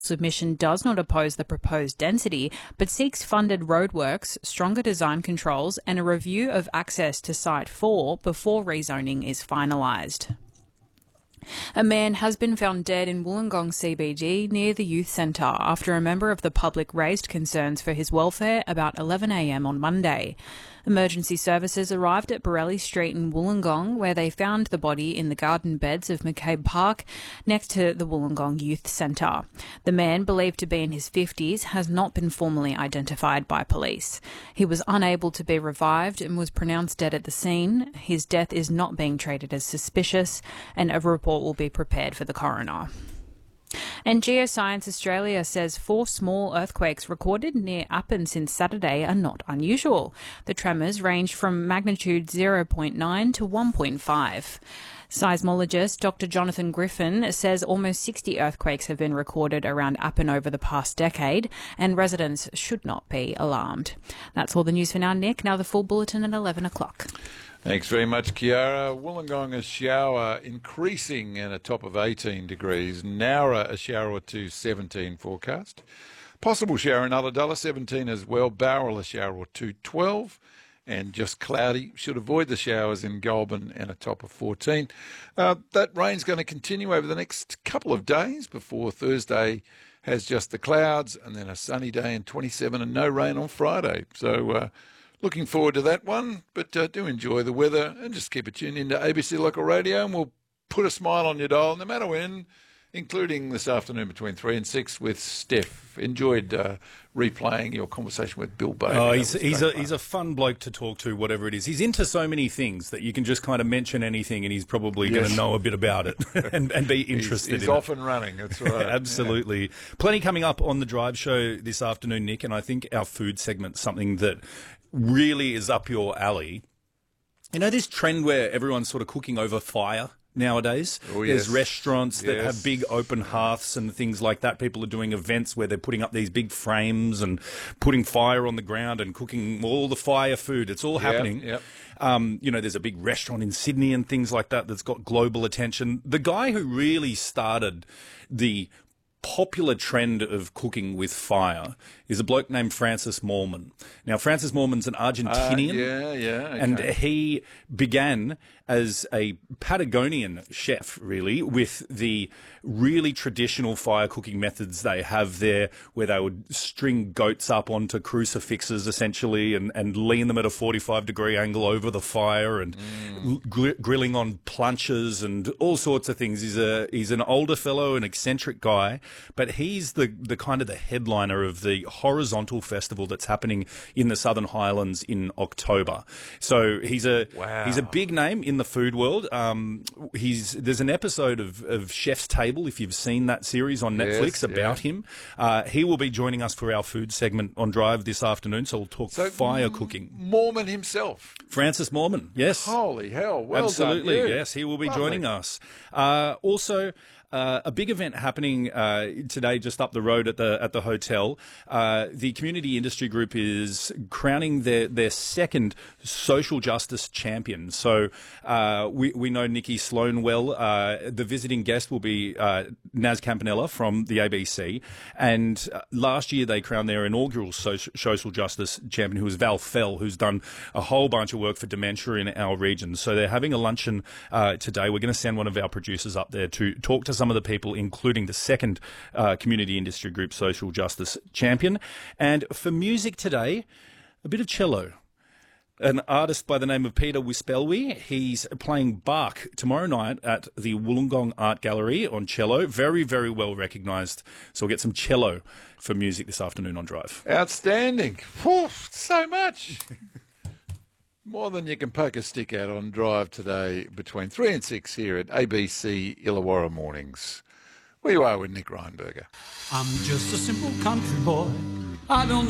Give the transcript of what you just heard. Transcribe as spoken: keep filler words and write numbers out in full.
Submission does not oppose the proposed density, but seeks funded roadworks, stronger design controls and a review of access to Site four before rezoning is finalised. A man has been found dead in Wollongong C B D near the youth centre after a member of the public raised concerns for his welfare about eleven a m on Monday. Emergency services arrived at Borelli Street in Wollongong, where they found the body in the garden beds of McCabe Park next to the Wollongong Youth Centre. The man, believed to be in his fifties, has not been formally identified by police. He was unable to be revived and was pronounced dead at the scene. His death is not being treated as suspicious, and a report will be prepared for the coroner. And Geoscience Australia says four small earthquakes recorded near Appin since Saturday are not unusual. The tremors ranged from magnitude zero point nine to one point five. Seismologist Doctor Jonathan Griffin says almost sixty earthquakes have been recorded around Appin over the past decade, and residents should not be alarmed. That's all the news for now, Nick. Now the full bulletin at eleven o'clock. Thanks very much, Kiara. Wollongong, a shower increasing and a top of eighteen degrees. Nowra, a shower or two, seventeen forecast. Possible shower in Ulladulla, seventeen as well. Bowral, a shower or two, twelve. And just cloudy. Should avoid the showers in Goulburn and a top of fourteen. Uh, that rain's going to continue over the next couple of days before Thursday has just the clouds and then a sunny day and twenty-seven and no rain on Friday. So, uh, looking forward to that one, but uh, do enjoy the weather and just keep it tuned into A B C Local Radio and we'll put a smile on your dial no matter when, including this afternoon between three and six with Steph. Enjoyed uh, replaying your conversation with Bill Bailey. Oh, he's, he's, a, he's a fun bloke to talk to, whatever it is. He's into so many things that you can just kind of mention anything and he's probably yes. going to know a bit about it and, and be interested he's, he's in off it. and running, that's right. Absolutely. Yeah. Plenty coming up on the Drive Show this afternoon, Nick, and I think our food segment's something that really is up your alley. You know this trend where everyone's sort of cooking over fire nowadays? Oh, There's yes. restaurants that yes. have big open hearths and things like that. People are doing events where they're putting up these big frames and putting fire on the ground and cooking all the fire food. It's all Yep, happening. yep. Um, you know, there's a big restaurant in Sydney and things like that that's got global attention. The guy who really started the popular trend of cooking with fire is a bloke named Francis Moorman. Now, Francis Moorman's an Argentinian. Uh, yeah, yeah. Okay. And he began as a Patagonian chef, really, with the really traditional fire cooking methods they have there, where they would string goats up onto crucifixes, essentially, and, and lean them at a forty-five degree angle over the fire and mm. gr- grilling on planches and all sorts of things. He's a he's an older fellow, an eccentric guy, but he's the, the kind of the headliner of the Horizontal Festival that's happening in the Southern Highlands in October. So he's a wow. he's a big name in the food world. Um, he's there's an episode of, of Chef's Table, if you've seen that series on Netflix, yes, about yeah. him. Uh, he will be joining us for our food segment on Drive this afternoon, so we'll talk so fire cooking. Mormon himself. Francis Moorman, yes. Holy hell, well Absolutely, done, you. yes, he will be Lovely. joining us. Uh, also, Uh, a big event happening uh, today just up the road at the at the hotel. Uh, the Community Industry Group is crowning their, their second social justice champion. So uh, we, we know Nikki Sloan well. Uh, the visiting guest will be uh, Naz Campanella from the A B C. And uh, last year they crowned their inaugural social, social justice champion, who was Val Fell, who's done a whole bunch of work for dementia in our region. So they're having a luncheon uh, today. We're going to send one of our producers up there to talk to some of the people, including the second uh, Community Industry Group Social Justice Champion. And for music today, a bit of cello. An artist by the name of Peter Wispelwy. He's playing Bach tomorrow night at the Wollongong Art Gallery on cello. Very, very well recognised. So we'll get some cello for music this afternoon on Drive. Outstanding. Whew, so much. More than you can poke a stick at on Drive today between three and six here at A B C Illawarra Mornings. Where you are with Nick Reinberger. I'm just a simple country boy. I don't